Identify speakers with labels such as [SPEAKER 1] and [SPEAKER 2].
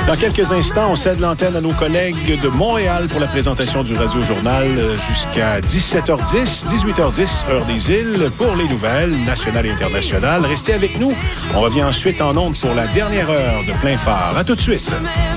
[SPEAKER 1] Dans quelques instants, on cède l'antenne à nos collègues de Montréal pour la présentation du Radio-Journal jusqu'à 17h10, 18h10, heure des îles, pour les nouvelles nationales et internationales. Restez avec nous. On revient ensuite en ondes pour la dernière heure de Plein Phare. À tout de suite.